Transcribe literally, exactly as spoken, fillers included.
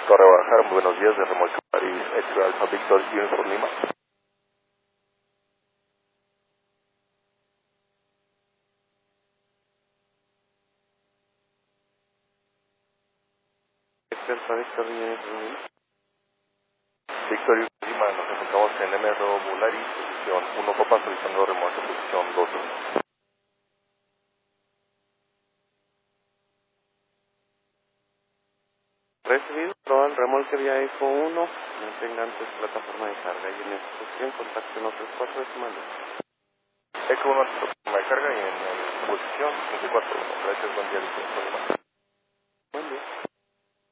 Torre Guadalajara, muy buenos días, de remolque París, Echo Alfa Víctor Uniform Lima. Echo Alfa Víctor Uniform Lima. Víctor Uniform Lima, nos encontramos en M R O Bulari, posición uno Copa, solicitando remolque, posición dos. Recibido, probado el remolque vía Eco uno, mantenga antes plataforma de carga y en esta posición contacto en otros cuatro decimales. Eco uno, plataforma de carga y en, en posición treinta y cuatro. Gracias, buen día, Víctor Uniform Lima.